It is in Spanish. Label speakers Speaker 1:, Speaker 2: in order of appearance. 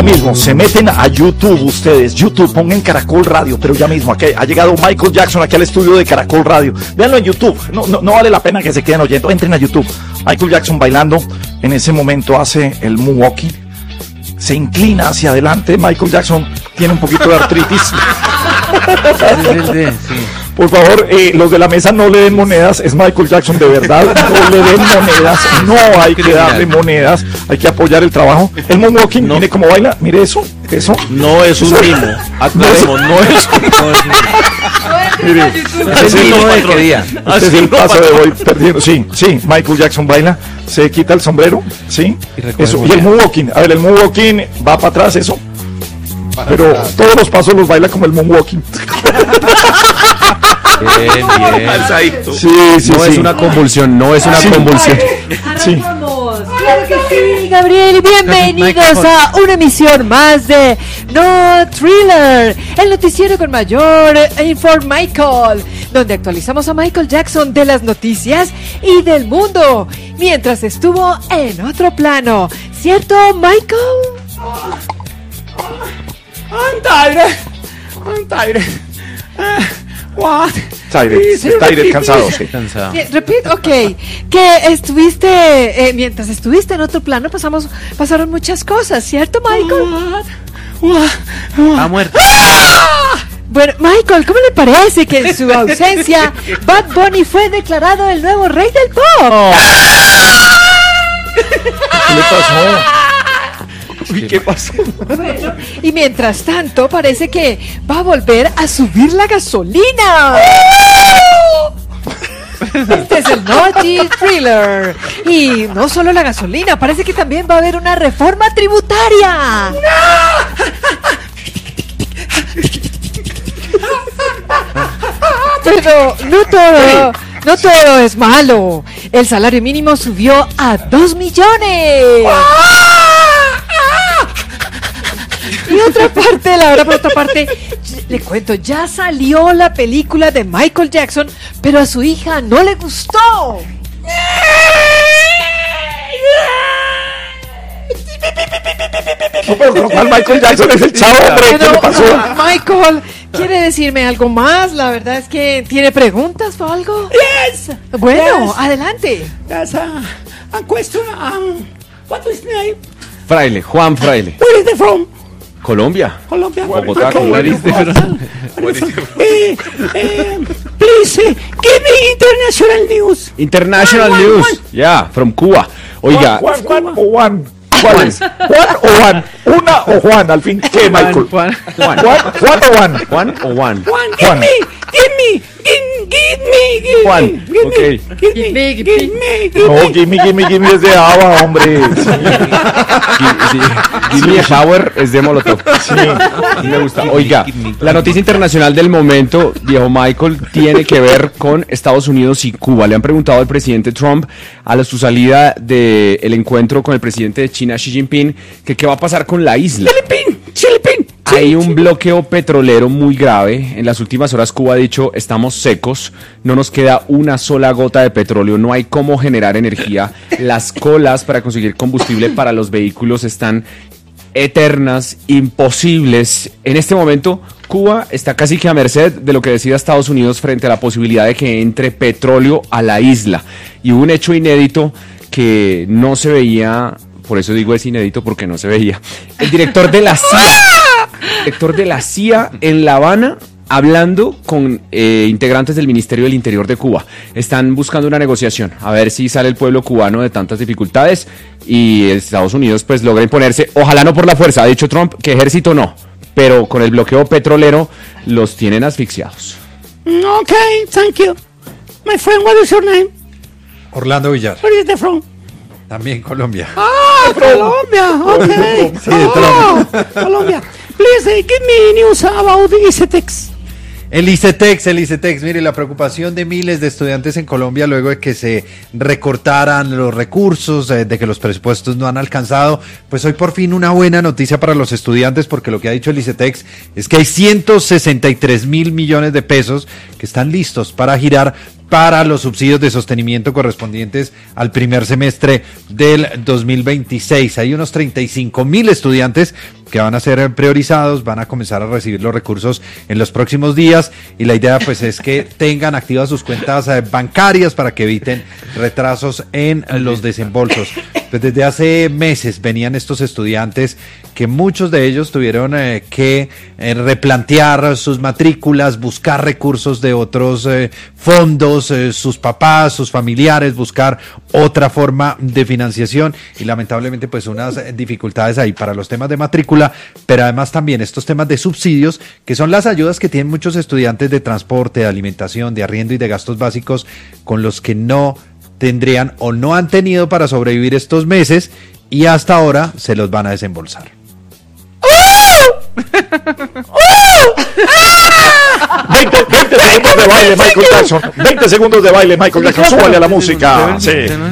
Speaker 1: mismo, se meten a YouTube ustedes, YouTube, pongan Caracol Radio, pero ya mismo, aquí ha llegado Michael Jackson aquí al estudio de Caracol Radio, véanlo en YouTube, no vale la pena que se queden oyendo, entren a YouTube, Michael Jackson bailando, en ese momento hace el moonwalking, se inclina hacia adelante, Michael Jackson tiene un poquito de artritis.
Speaker 2: Sí.
Speaker 1: Por favor, los de la mesa no le den monedas, es Michael Jackson, de verdad, no le den monedas, no hay que darle monedas, hay que apoyar el trabajo. El moonwalking, no. Mire cómo baila, mire eso.
Speaker 2: No es un mimo, aclaremos, no es un
Speaker 1: mire,
Speaker 2: este
Speaker 1: es el paso de voy perdiendo, sí, Michael Jackson baila, se quita el sombrero, sí, eso, y el moonwalking, a ver, el moonwalking va para atrás, eso, pero todos los pasos los baila como el moonwalking.
Speaker 2: Bien.
Speaker 1: Sí.
Speaker 2: Es una convulsión, no es una convulsión.
Speaker 1: Sí.
Speaker 3: Claro que sí, Gabriel, y bienvenidos a una emisión más de No Thriller, el noticiero con mayor Michael, donde actualizamos a Michael Jackson de las noticias y del mundo, mientras estuvo en otro plano, ¿cierto, Michael?
Speaker 4: I'm tired. What?
Speaker 1: Tired, cansado, sí.
Speaker 3: Repeat, ok. Que estuviste, mientras estuviste en otro plano, pasaron muchas cosas, ¿cierto, Michael?
Speaker 2: Ha muerto.
Speaker 3: Bueno, Michael, ¿cómo le parece que en su ausencia Bad Bunny fue declarado el nuevo rey del pop?
Speaker 1: ¿Qué le pasó?
Speaker 2: ¿Qué pasó?
Speaker 3: Bueno, y mientras tanto parece que va a volver a subir la gasolina. Este es el Naughty Thriller. Y no solo la gasolina, parece que también va a haber una reforma tributaria. Pero no todo es malo. El salario mínimo subió a 2 millones. Y por otra parte, le cuento, ya salió la película de Michael Jackson, pero a su hija no le gustó.
Speaker 1: No, pero ¿cuál Michael Jackson es el chavo, hombre? ¿Qué le pasó?
Speaker 3: Michael, ¿quiere decirme algo más? La verdad es que tiene preguntas o algo.
Speaker 4: Yes.
Speaker 3: Bueno,
Speaker 4: Yes.
Speaker 3: Adelante.
Speaker 4: That's a question. What is his name?
Speaker 2: Fraile, Juan Fraile.
Speaker 4: Where is he from?
Speaker 2: Colombia. Bogotá,
Speaker 4: Okay.
Speaker 2: where is he from?
Speaker 4: Please, give me international news.
Speaker 2: International
Speaker 4: Juan,
Speaker 2: news.
Speaker 4: Juan.
Speaker 2: Yeah, from Cuba. Oiga,
Speaker 1: Juan o Juan. ¿Cuál es? ¿Juan o Juan? ¿Una o Juan? Al fin, ¿qué, Michael?
Speaker 2: Juan.
Speaker 1: ¿Juan o Juan?
Speaker 2: Juan o Juan.
Speaker 4: Juan,
Speaker 1: Juan.
Speaker 4: give me.
Speaker 2: Juan, okay.
Speaker 4: Give me.
Speaker 1: No, gimme es de Ava, hombre.
Speaker 2: Gimme a Shower es de Molotov.
Speaker 1: Sí.
Speaker 2: Me gusta. Oiga, la noticia internacional del momento, viejo Michael, tiene que ver con Estados Unidos y Cuba. Le han preguntado al presidente Trump a su salida del encuentro con el presidente de China, Xi Jinping, que qué va a pasar con la isla.
Speaker 4: Philippine.
Speaker 2: Hay un bloqueo petrolero muy grave. En las últimas horas Cuba ha dicho, estamos secos, no nos queda una sola gota de petróleo, no hay cómo generar energía. Las colas para conseguir combustible para los vehículos están eternas, imposibles. En este momento, Cuba está casi que a merced de lo que decida Estados Unidos frente a la posibilidad de que entre petróleo a la isla. Y hubo un hecho inédito que no se veía, por eso digo es inédito porque no se veía. El director de la CIA en La Habana hablando con integrantes del Ministerio del Interior de Cuba. Están buscando una negociación, a ver si sale el pueblo cubano de tantas dificultades y Estados Unidos pues logra imponerse, ojalá no por la fuerza, ha dicho Trump que ejército no, pero con el bloqueo petrolero los tienen asfixiados.
Speaker 4: Okay, thank you. My friend, what is your name?
Speaker 5: Orlando Villar.
Speaker 4: Where is he from?
Speaker 5: También Colombia.
Speaker 4: Colombia, okay.
Speaker 5: Sí, de Trump.
Speaker 4: Colombia. Please, give me news about ICETEX.
Speaker 5: El ICETEX, mire, la preocupación de miles de estudiantes en Colombia luego de que se recortaran los recursos, de que los presupuestos no han alcanzado, pues hoy por fin una buena noticia para los estudiantes, porque lo que ha dicho el ICETEX es que hay 163.000 millones de pesos que están listos para girar para los subsidios de sostenimiento correspondientes al primer semestre del 2026. Hay unos 35.000 estudiantes que van a ser priorizados, van a comenzar a recibir los recursos en los próximos días, y la idea pues es que tengan activas sus cuentas bancarias para que eviten retrasos en los desembolsos. Pues desde hace meses venían estos estudiantes que muchos de ellos tuvieron que replantear sus matrículas, buscar recursos de otros fondos, sus papás, sus familiares, buscar otra forma de financiación, y lamentablemente pues unas dificultades ahí para los temas de matrícula, pero además también estos temas de subsidios, que son las ayudas que tienen muchos estudiantes de transporte, de alimentación, de arriendo y de gastos básicos, con los que no tendrían o no han tenido para sobrevivir estos meses, y hasta ahora se los van a desembolsar.
Speaker 1: 20 segundos de baile, Michael Jackson. 20 segundos de baile, Michael Jackson. Súbale a la música. Sí.